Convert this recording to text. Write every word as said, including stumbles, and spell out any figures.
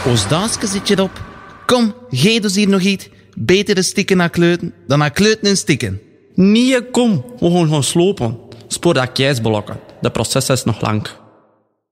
Als daasje zit je op. Kom, geef dus hier nog iets. Beter de stikken naar kleuten dan naar kleuten in stikken. Nee, kom. We gaan gaan slopen. Spoor dat keisblokken. De proces is nog lang.